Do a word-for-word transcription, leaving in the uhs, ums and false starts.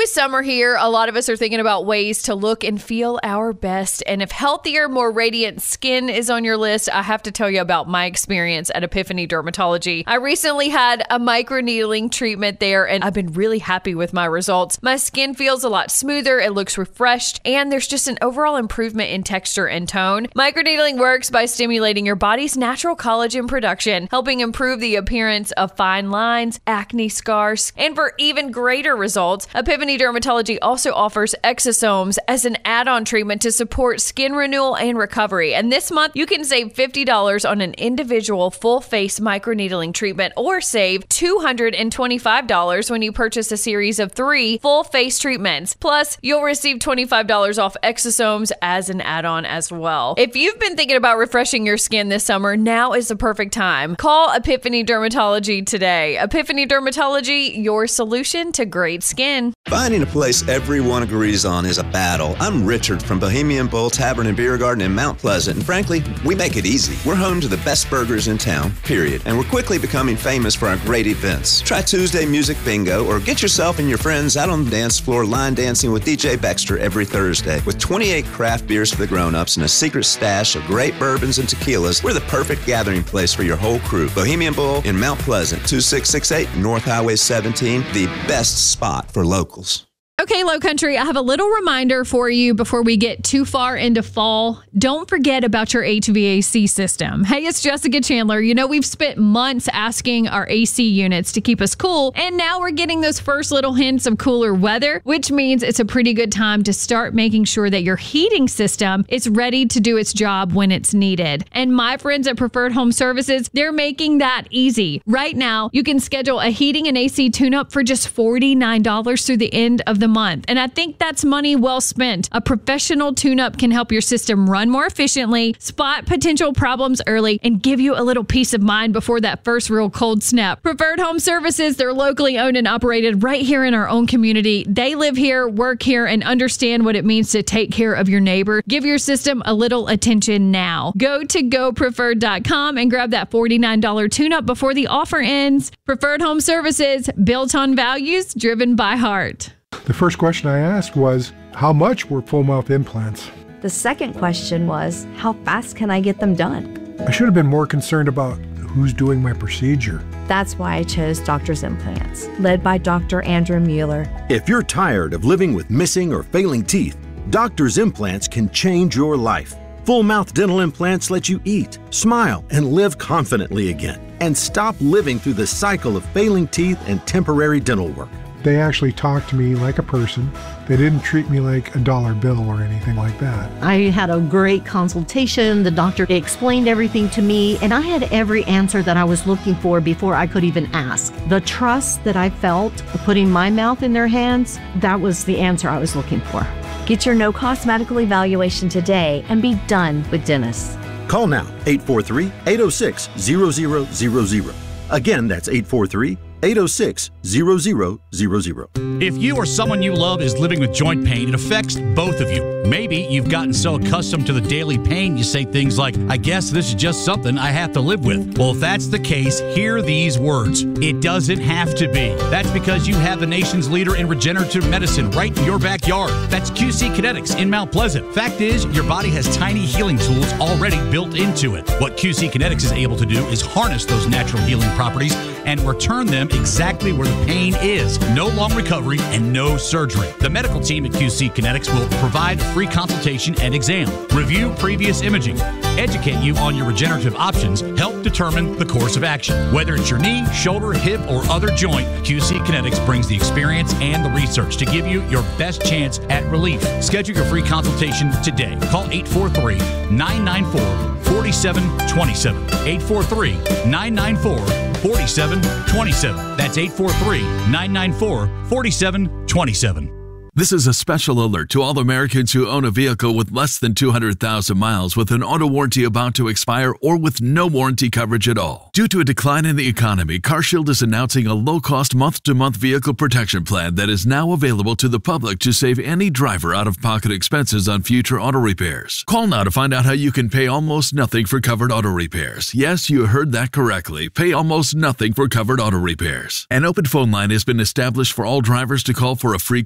With summer here, a lot of us are thinking about ways to look and feel our best. And if healthier, more radiant skin is on your list, I have to tell you about my experience at Epiphany Dermatology. I recently had a microneedling treatment there, and I've been really happy with my results. My skin feels a lot smoother, it looks refreshed, and there's just an overall improvement in texture and tone. Microneedling works by stimulating your body's natural collagen production, helping improve the appearance of fine lines, acne scars, and for even greater results, Epiphany Dermatology also offers exosomes as an add-on treatment to support skin renewal and recovery. And this month, you can save fifty dollars on an individual full-face microneedling treatment or save two hundred twenty-five dollars when you purchase a series of three full-face treatments. Plus, you'll receive twenty-five dollars off exosomes as an add-on as well. If you've been thinking about refreshing your skin this summer, now is the perfect time. Call Epiphany Dermatology today. Epiphany Dermatology, your solution to great skin. Finding a place everyone agrees on is a battle. I'm Richard from Bohemian Bowl Tavern and Beer Garden in Mount Pleasant, and frankly, we make it easy. We're home to the best burgers in town, period. And we're quickly becoming famous for our great events. Try Tuesday Music Bingo, or get yourself and your friends out on the dance floor line dancing with D J Baxter every Thursday. With twenty-eight craft beers for the grown-ups and a secret stash of great bourbons and tequilas, we're the perfect gathering place for your whole crew. Bohemian Bowl in Mount Pleasant, two six six eight North Highway seventeen, the best spot for locals. Okay, Low Country, I have a little reminder for you before we get too far into fall. Don't forget about your H V A C system. Hey, it's Jessica Chandler. You know, we've spent months asking our A C units to keep us cool, and now we're getting those first little hints of cooler weather, which means it's a pretty good time to start making sure that your heating system is ready to do its job when it's needed. And my friends at Preferred Home Services, they're making that easy. Right now, you can schedule a heating and A C tune-up for just forty-nine dollars through the end of the month. And I think that's money well spent. A professional tune-up can help your system run more efficiently, spot potential problems early, and give you a little peace of mind before that first real cold snap. Preferred Home Services, they're locally owned and operated right here in our own community. They live here, work here, and understand what it means to take care of your neighbor. Give your system a little attention now. Go to go preferred dot com and grab that forty-nine dollars tune-up before the offer ends. Preferred Home Services, built on values, driven by heart. The first question I asked was, how much were full mouth implants? The second question was, how fast can I get them done? I should have been more concerned about who's doing my procedure. That's why I chose Doctor's Implants, led by Doctor Andrew Mueller. If you're tired of living with missing or failing teeth, Doctor's Implants can change your life. Full mouth dental implants let you eat, smile, and live confidently again, and stop living through the cycle of failing teeth and temporary dental work. They actually talked to me like a person. They didn't treat me like a dollar bill or anything like that. I had a great consultation. The doctor explained everything to me, and I had every answer that I was looking for before I could even ask. The trust that I felt putting my mouth in their hands, that was the answer I was looking for. Get your no-cost medical evaluation today and be done with dentists. Call now, eight four three, eight oh six, zero zero zero zero. Again, that's eight four three, eight oh six, zero zero zero zero. If you or someone you love is living with joint pain, it affects both of you. Maybe you've gotten so accustomed to the daily pain, you say things like, I guess this is just something I have to live with. Well, if that's the case, hear these words. It doesn't have to be. That's because you have the nation's leader in regenerative medicine right in your backyard. That's Q C Kinetics in Mount Pleasant. Fact is, your body has tiny healing tools already built into it. What Q C Kinetics is able to do is harness those natural healing properties and return them exactly where the pain is. No long recovery and no surgery. The medical team at Q C Kinetics will provide a free consultation and exam, review previous imaging, educate you on your regenerative options, help determine the course of action. Whether it's your knee, shoulder, hip, or other joint, Q C Kinetics brings the experience and the research to give you your best chance at relief. Schedule your free consultation today. Call eight four three, nine nine four, four seven two seven. eight four three, nine nine four, four seven two seven. That's eight four three, nine nine four, four seven two seven. This is a special alert to all Americans who own a vehicle with less than two hundred thousand miles with an auto warranty about to expire or with no warranty coverage at all. Due to a decline in the economy, CarShield is announcing a low-cost month-to-month vehicle protection plan that is now available to the public to save any driver out-of-pocket expenses on future auto repairs. Call now to find out how you can pay almost nothing for covered auto repairs. Yes, you heard that correctly. Pay almost nothing for covered auto repairs. An open phone line has been established for all drivers to call for a free